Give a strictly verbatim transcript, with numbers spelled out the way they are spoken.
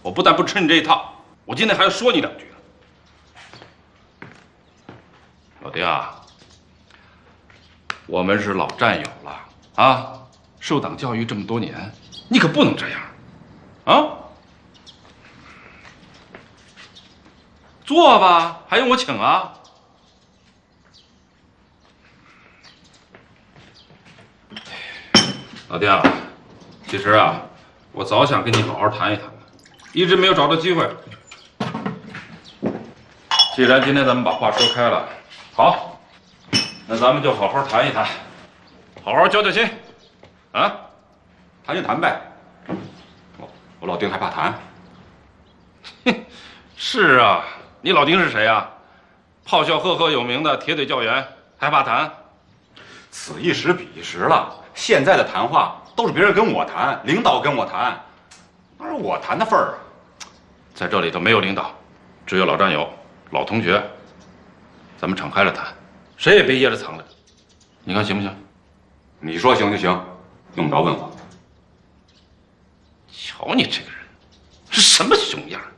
我不但不吃你这一套，我今天还要说你两句。老丁啊，我们是老战友了啊，受党教育这么多年，你可不能这样啊！坐吧，还用我请啊？老丁啊，其实啊，我早想跟你好好谈一谈了，一直没有找到机会。既然今天咱们把话说开了，好，那咱们就好好谈一谈，好好交交心，啊， 谈就谈呗。我我老丁还怕谈？ 哼，是啊，你老丁是谁啊？炮校赫赫有名的铁腿教员，还怕谈？ 此一时彼一时了。现在的谈话都是别人跟我谈，领导跟我谈，哪有我谈的份儿啊？ 在这里头没有领导，只有老战友、老同学，咱们敞开了谈，谁也别掖着藏着，你看行不行？ 你说行就行，用不着问我。 瞧你这个人，是什么熊样？